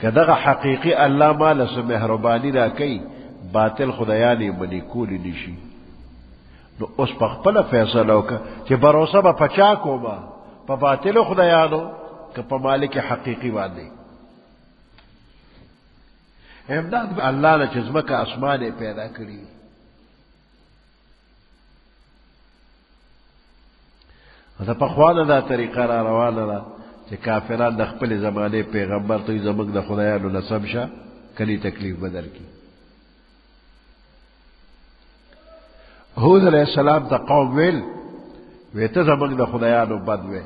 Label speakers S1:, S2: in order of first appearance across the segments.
S1: که دغه حقیقی الله مال سه مهربانی را کوي باطل خدایانی منی کولی نشي نو اوس په خپل فیصله وکړه چې باور به پچا کوما په باطل خدایانو که په مالک حقیقی باندې امداد الله نه چې ځمکه اسمانه پیدا کړی دا په خوانه دا طریقه را روانه ده چې کافران د خپل زمانه پیغمبر ته زموږ د خدایانو نسب شه کلی تکلیف بدل کی هود علیہ السلام ته قوم ویل ویته زموږ د خدایانو بد وی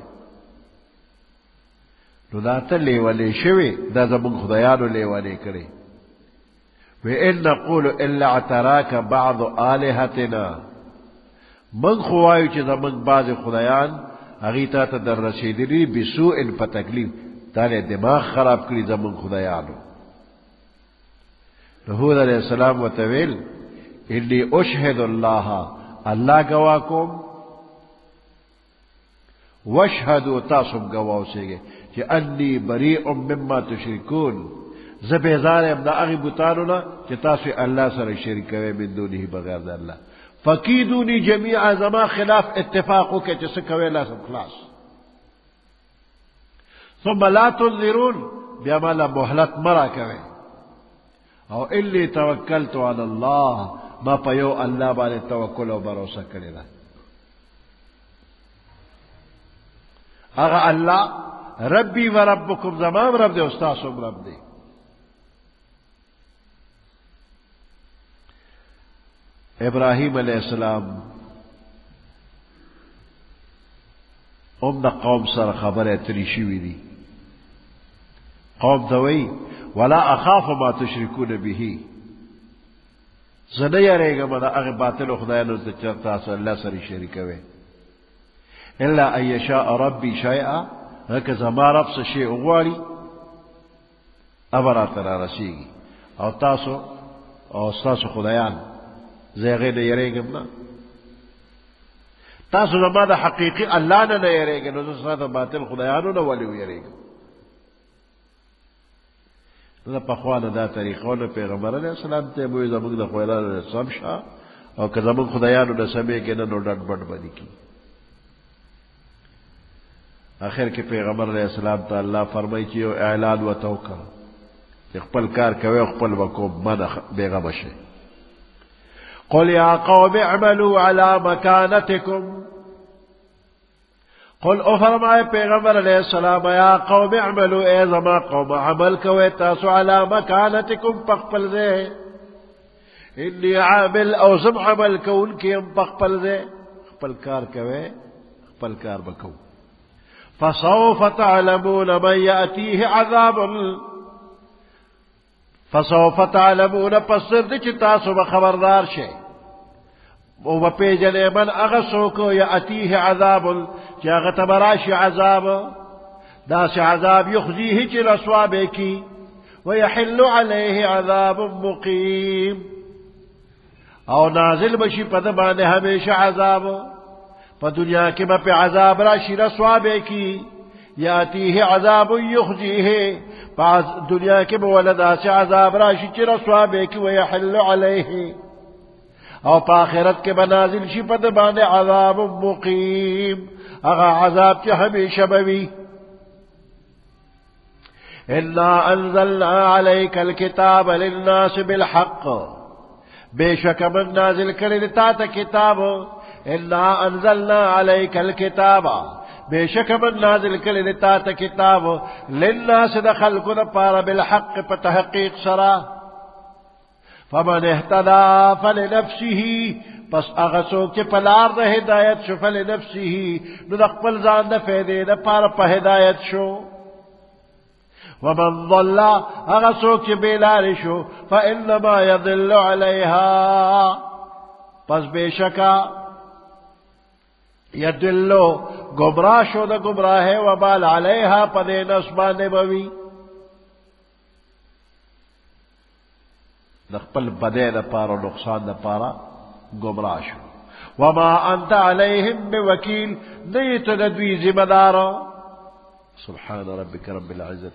S1: نو دا ته لیولې شوی دا زموږ خدایانو لیولې کړي وإن نقول إلا اعتراك بعض آلهتنا من خوایو چې زموږ بعض خدایان هغې تا ته در رسېدلي بسوء په تکلیف تا له دماغ خراب کړي زموږ خدایانو نو هود علیہ السلام ورته ویل انی اشهد الله الله گواه کوم واشهدوا تاسو گواه اوسئ چې انی بریء مما تشركون زه بیزار یم د هغې بوتانو نه چې تاسو الله سره شریک کوئ من دونه بغیر د الله فکیدونی جمیعا زما خلاف اتفاق وکړئ چې څه کوئ لاسم خلاص ثم لا تنظرون بیا مالا مهلت مه راکوئ او انی توکلت علی الله ما په یو الله باندې توکل او بروسه کړې ده هغه الله ربی و ربکم زمام رب دی او ستاسو رب دی ابراہیم علیہ السلام دا قوم سر خبر اتری شوی دی قوم دوئی ولا اخاف ما تشرکون به زنه یریگا دا اغی باطل خدایانو چرتا سر اللہ سر شرکوے الا ان یشاء ربی شیئا هکذا ما رب سے شیء اغواری ابرا ترا رسیگی او تاسو او ستاسو خدایان زیغه نه یریږم نه تاسو زما د حقیقي الله نه یریږئ نو زه ستا د باطل خدایانو نه ولې ویریږم نو پخوانه دا طریقه ونه پیغمبر علیه السلام ته وایي زموږ د خدایانو سم شه او که زموږ خدایانو نه سمې کې نه نو ډډ بډ به دي کی آخر کې پیغمبر علیه السلام ته الله فرمایي چې یو اعلان ورته وکړه چې خپل کار کوئ او خپل به کوم منه بېغمه شئ قل يا قوم اعملوا على مكانتكم قل افرمائے پیغمبر علیہ السلام یا قوم اعملوا اے زما قوم عمل کوئے تاسو على مكانتكم پخپل زے انی عامل او زم عمل کون کیم پخپل زے خپل کار کوئے خپل کار بکو فسوف تعلمون من يأتيه عذاب فسوف تعلمون پسر دی چی تاسو بخبردار شے او بپیجنے من اغسوکو یأتیه عذاب چی اغتبراش عذاب دا سی عذاب یخزیه چی رسوابے کی ویحل علیه عذاب مقیم او نازل بشی پدبانے ہمیشہ عذاب پا دنیا کے با پی عذاب راشی رسوابے کی یاتیه عذاب یخزیه پا دنیا کے بولدا سے عذاب راشی چی رسوابے کی ویحل علیه او پا آخرت کے بنازل شی پدبان عذاب مقیم اغا عذاب چی ہمیشہ بوی انا انزلنا علیک الكتاب للناس بالحق بے شک من نازل کرے لتا تا کتاب انا انزلنا علیک الكتاب بے شک من نازل کرے لتا تا کتاب للناس دخل کن پارا بالحق پا تحقیق سرا فمن اهتدا فلنفسه پس اغسوک چی پلار دا ہدایت شو فلنفسه نو دقبل زان دا فیدے دا پارا پا ہدایت شو ومن ضل اغسوک چی بیلار شو فإنما يضل علیها پس بے شکا یدلو گمراہ شو دا گمراہ وبال علیہا پدے نسبان بوی نقبل بدے دا پارا نقصان دا پارا گمراہ شو وما انت علیہم بوکیل نیت ندوی ذمہ دارا سبحان ربک رب العزت